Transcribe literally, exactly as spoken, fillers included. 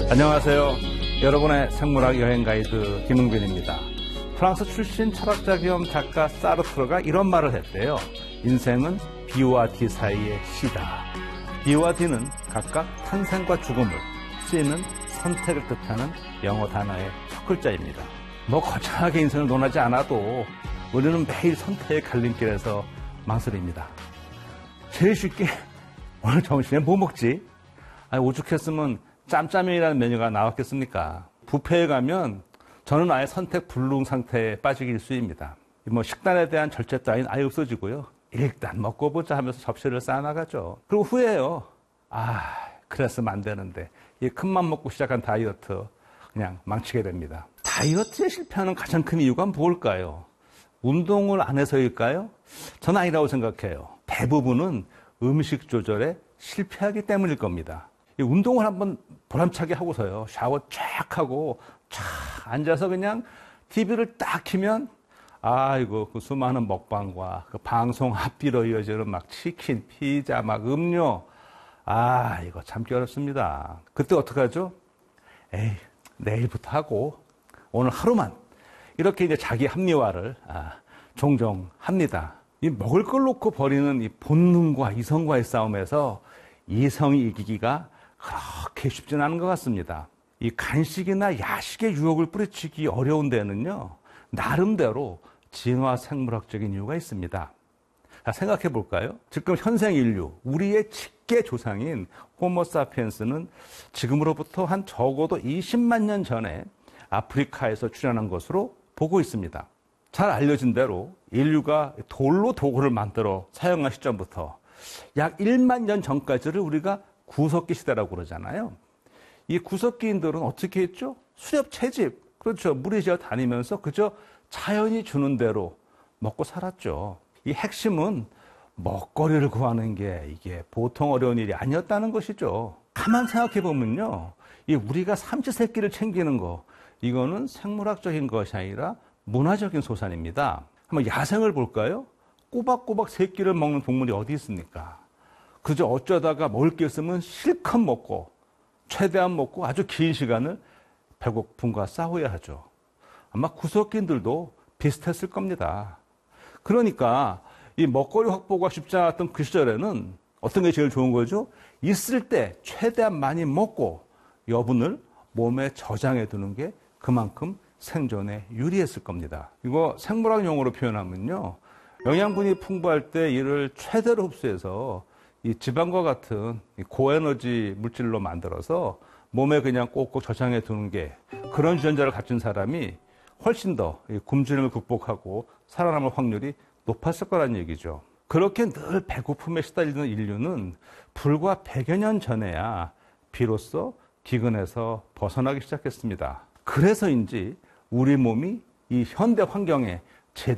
안녕하세요. 여러분의 생물학 여행 가이드 김은균입니다. 프랑스 출신 철학자 겸 작가 사르트르가 이런 말을 했대요. 인생은 B와 D 사이의 시다. B와 D는 각각 탄생과 죽음을, C는 선택을 뜻하는 영어 단어의 첫 글자입니다. 뭐 거창하게 인생을 논하지 않아도 우리는 매일 선택의 갈림길에서 망설입니다. 제일 쉽게 오늘 점심에 뭐 먹지? 아니, 오죽했으면 짬짜면이라는 메뉴가 나왔겠습니까? 뷔페에 가면 저는 아예 선택 불능 상태에 빠지기 일쑤입니다. 뭐 식단에 대한 절제 따윈 아예 없어지고요. 일단 먹고 보자 하면서 접시를 쌓아나가죠. 그리고 후회해요. 아, 그랬으면 안 되는데. 이 큰맘 먹고 시작한 다이어트 그냥 망치게 됩니다. 다이어트에 실패하는 가장 큰 이유가 뭘까요? 운동을 안 해서일까요? 저는 아니라고 생각해요. 대부분은 음식 조절에 실패하기 때문일 겁니다. 이 운동을 한번 보람차게 하고서요. 샤워 쫙 하고 쫙 앉아서 그냥 티비를 딱 켜면 아이고 그 수많은 먹방과 그 방송 앞뒤로 이어지는 막 치킨, 피자, 막 음료. 아, 이거 참기 어렵습니다. 그때 어떡하죠? 에이, 내일부터 하고 오늘 하루만. 이렇게 이제 자기 합리화를 아, 종종 합니다. 이 먹을 걸 놓고 벌이는 이 본능과 이성과의 싸움에서 이성이 이기기가 그렇게 쉽지는 않은 것 같습니다. 이 간식이나 야식의 유혹을 뿌리치기 어려운 데는요, 나름대로 진화 생물학적인 이유가 있습니다. 자, 생각해 볼까요? 지금 현생 인류, 우리의 직계 조상인 호모사피엔스는 지금으로부터 한 적어도 이십만 년 전에 아프리카에서 출현한 것으로 보고 있습니다. 잘 알려진 대로 인류가 돌로 도구를 만들어 사용한 시점부터 약 일만 년 전까지를 우리가 구석기 시대라고 그러잖아요. 이 구석기인들은 어떻게 했죠? 수렵 채집, 그렇죠. 무리지어 다니면서 그저 자연이 주는 대로 먹고 살았죠. 이 핵심은 먹거리를 구하는 게 이게 보통 어려운 일이 아니었다는 것이죠. 가만 생각해 보면요, 이 우리가 삼시세끼를 챙기는 거, 이거는 생물학적인 것이 아니라 문화적인 소산입니다. 한번 야생을 볼까요? 꼬박꼬박 새끼를 먹는 동물이 어디 있습니까? 그저 어쩌다가 먹을 게 있으면 실컷 먹고 최대한 먹고 아주 긴 시간을 배고픔과 싸워야 하죠. 아마 구석기인들도 비슷했을 겁니다. 그러니까 이 먹거리 확보가 쉽지 않았던 그 시절에는 어떤 게 제일 좋은 거죠? 있을 때 최대한 많이 먹고 여분을 몸에 저장해 두는 게 그만큼 생존에 유리했을 겁니다. 이거 생물학 용어로 표현하면요, 영양분이 풍부할 때 이를 최대로 흡수해서 이 지방과 같은 고에너지 물질로 만들어서 몸에 그냥 꼭꼭 저장해 두는 게, 그런 유전자를 갖춘 사람이 훨씬 더 굶주림을 극복하고 살아남을 확률이 높았을 거란 얘기죠. 그렇게 늘 배고픔에 시달리는 인류는 불과 백여 년 전에야 비로소 기근에서 벗어나기 시작했습니다. 그래서인지 우리 몸이 이 현대 환경에